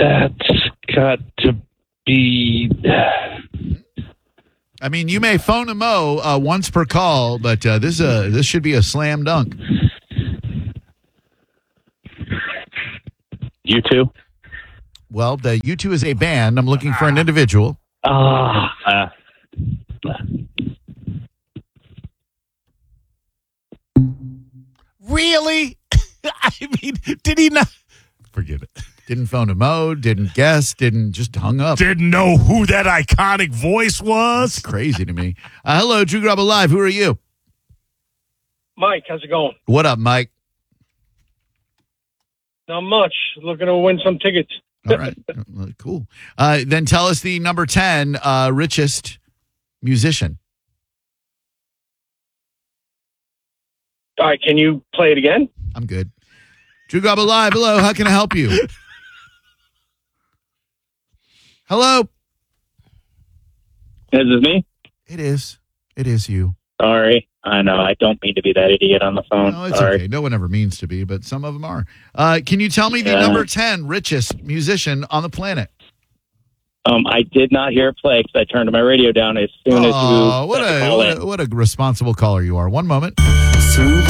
That's got to be... I mean, you may phone a Mo once per call, but this should be a slam dunk. U2? Well, the U2 is a band. I'm looking for an individual. Really? I mean, did he not? Forget it. Didn't phone a Mo, didn't guess, didn't just hung up. Didn't know who that iconic voice was. That's crazy to me. Hello, Drew Garabo Live. Who are you? Mike, how's it going? What up, Mike? Not much. Looking to win some tickets. All right. Cool. Then tell us the number 10 richest musician. All right, can you play it again? I'm good. Drew Garabo Live. Hello. How can I help you? Hello. Is this me? It is. It is you. Sorry. I know. I don't mean to be that idiot on the phone. No, it's Sorry. okay. No one ever means to be, but some of them are. Can you tell me the number 10 richest musician on the planet? I did not hear it play because I turned my radio down as soon as you... What a responsible caller you are. One moment.